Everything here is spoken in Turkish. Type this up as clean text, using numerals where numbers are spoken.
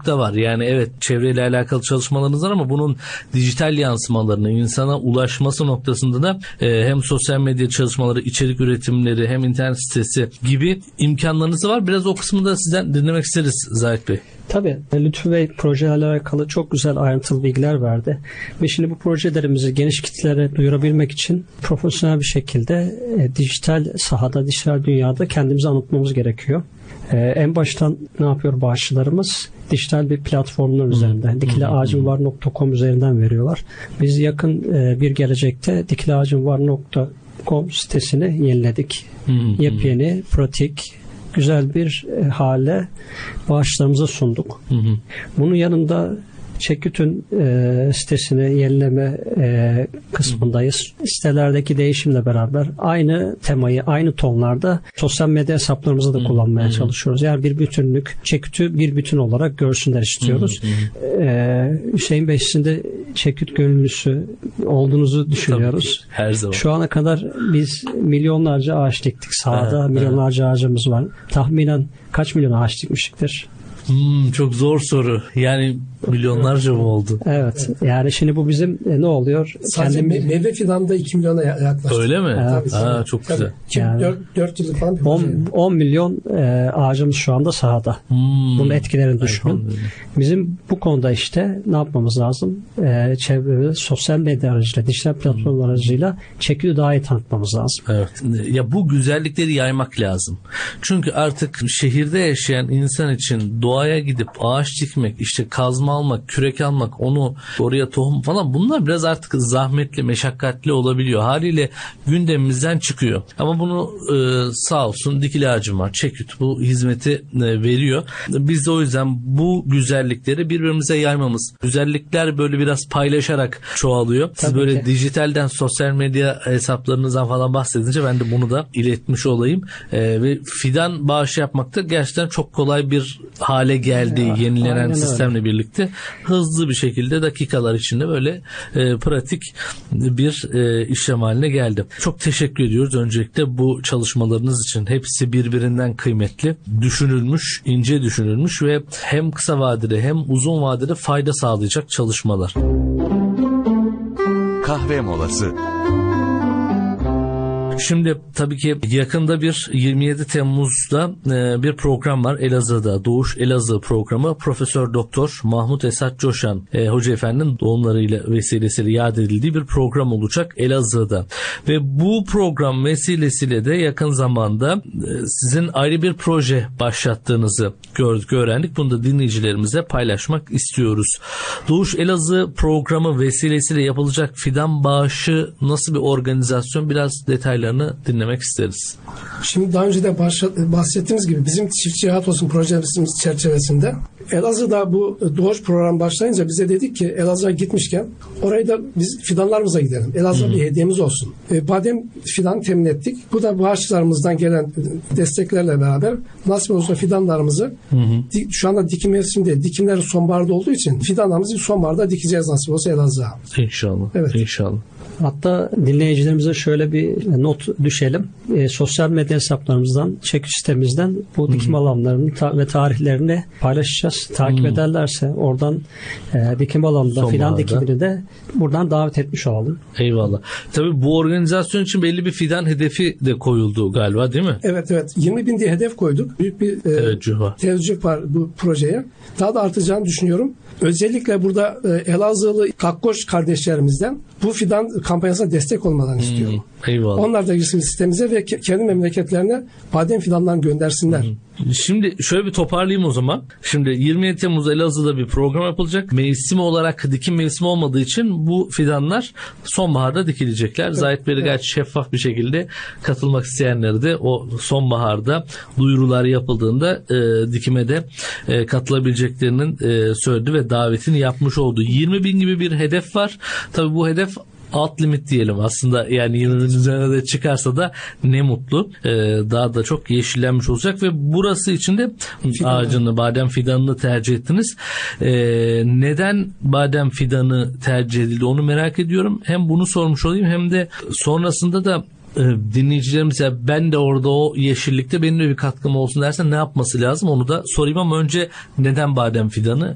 nokta var. Yani evet, çevreyle alakalı çalışmalarınız var ama bunun dijital yansımalarını, insana ulaşması noktasında da hem sosyal medya çalışmaları, içerik üretimleri, hem internet sitesi gibi imkanlarınız var. Biraz o kısmı da sizden dinlemek isteriz Zahit Bey. Tabii. Lütfü Bey projelerle alakalı çok güzel ayrıntılı bilgiler verdi. Ve şimdi bu projelerimizi geniş kitlelere duyurabilmek için profesyonel bir şekilde dijital sahada, dijital dünyada kendimizi anlatmamız gerekiyor. En baştan ne yapıyor bağışçılarımız? Dijital bir platformlar üzerinden, dikileağacımvar.com üzerinden veriyorlar. Biz yakın bir gelecekte dikileağacımvar.com sitesini yeniledik. Yepyeni, pratik, güzel bir hale bağışlarımıza sunduk. Bunun yanında Çeküt'ün sitesini yenileme kısmındayız. Sitelerdeki değişimle beraber aynı temayı, aynı tonlarda sosyal medya hesaplarımızı da kullanmaya çalışıyoruz. Yani bir bütünlük, Çeküt'ü bir bütün olarak görsünler istiyoruz. Hüseyin Bey, sizin de Çeküt gönüllüsü olduğunuzu düşünüyoruz. Her zaman. Şu ana kadar biz milyonlarca ağaç diktik. Sahada milyonlarca ağacımız var. Tahminen kaç milyon ağaç dikmişiktir? Çok zor soru. Yani milyonlarca mı oldu? Evet. Yani şimdi bu bizim ne oluyor? Sadece meyve fidanında 2 milyona yaklaştı. Öyle mi? Tabii. Çok güzel. Yani 4 yıllık falan bir 10 milyon ağacımız şu anda sahada. Bunun etkilerini düşünün. Bizim bu konuda işte ne yapmamız lazım? Çevre, sosyal medya aracıyla, dijital platformlar aracıyla Çeküt'ü daha iyi tanıtmamız lazım. Evet. Ya bu güzellikleri yaymak lazım. Çünkü artık şehirde yaşayan insan için doğaya gidip ağaç dikmek, işte kazma almak, kürek almak, onu oraya tohum falan, bunlar biraz artık zahmetli, meşakkatli olabiliyor. Haliyle gündemimizden çıkıyor. Ama bunu sağ olsun Dikili Ağacım var, Çeküt bu hizmeti veriyor. Biz de o yüzden bu güzellikleri birbirimize yaymamız. Güzellikler böyle biraz paylaşarak çoğalıyor. Siz Tabii böyle ki. dijitalden, sosyal medya hesaplarınızdan falan bahsedince ben de bunu da iletmiş olayım. Ve fidan bağışı yapmak da gerçekten çok kolay bir hale geldi. Yenilenen sistemle birlikte hızlı bir şekilde dakikalar içinde böyle pratik bir işlem haline geldi. Çok teşekkür ediyoruz öncelikle bu çalışmalarınız için. Hepsi birbirinden kıymetli, düşünülmüş, ince düşünülmüş ve hem kısa vadede hem uzun vadede fayda sağlayacak çalışmalar. Kahve molası. Şimdi tabii ki yakında bir 27 Temmuz'da bir program var Elazığ'da. Doğuş Elazığ programı. Profesör Doktor Mahmut Esat Coşan Hoca Efendi'nin doğumlarıyla vesilesiyle yad edildiği bir program olacak Elazığ'da. Ve bu program vesilesiyle de yakın zamanda sizin ayrı bir proje başlattığınızı gördük, öğrendik. Bunu da dinleyicilerimize paylaşmak istiyoruz. Doğuş Elazığ programı vesilesiyle yapılacak fidan bağışı nasıl bir organizasyon? Biraz detaylarını dinlemek isteriz. Şimdi daha önce de bahsettiğimiz gibi bizim Çiftçi Hayat Olsun projemiz çerçevesinde Elazığ'da bu Doğuş programı başlayınca bize dedik ki Elazığ'a gitmişken orayı da biz fidanlarımıza gidelim. Elazığ'a bir hediyemiz olsun. Badem fidan temin ettik. Bu da bağışçılarımızdan gelen desteklerle beraber nasip olursa fidanlarımızı şu anda dikim mevsiminde, dikimler sonbaharda olduğu için fidanlarımızı sonbaharda dikeceğiz nasip olsa Elazığ'a. İnşallah. Evet. İnşallah. Hatta dinleyicilerimize şöyle bir not düşelim. Sosyal medya hesaplarımızdan, Çeküt sitemizden bu dikim alanlarını ve tarihlerini paylaşacağız. Takip ederlerse oradan dikim alanında fidan dikimini de buradan davet etmiş olalım. Eyvallah. Tabii bu organizasyon için belli bir fidan hedefi de koyuldu galiba, değil mi? Evet. 20 bin diye hedef koyduk. Büyük bir teveccüh var bu projeye. Daha da artacağını düşünüyorum. Özellikle burada Elazığlı Kakkoş kardeşlerimizden bu fidan kampanyasına destek olmadan istiyorum. Eyvallah. Onlar da girsin sitemize ve kendi memleketlerine badem fidanlarını göndersinler. Şimdi şöyle bir toparlayayım o zaman. Şimdi 27 Temmuz Elazığ'da bir program yapılacak. Mevsimi olarak dikim mevsimi olmadığı için bu fidanlar sonbaharda dikilecekler. Evet. Zahit Bey gayet şeffaf bir şekilde katılmak isteyenleri de o sonbaharda duyurular yapıldığında dikime de katılabileceklerinin söyledi ve davetini yapmış oldu. 20 bin gibi bir hedef var. Tabii bu hedef alt limit diyelim aslında, yani 20'nin üzerine de çıkarsa da ne mutlu. Daha da çok yeşillenmiş olacak ve burası için de ağacını, badem fidanını tercih ettiniz. Neden badem fidanı tercih edildi onu merak ediyorum. Hem bunu sormuş olayım hem de sonrasında da dinleyicilerimiz ya ben de orada o yeşillikte benim de bir katkım olsun derse ne yapması lazım onu da sorayım, ama önce neden badem fidanı?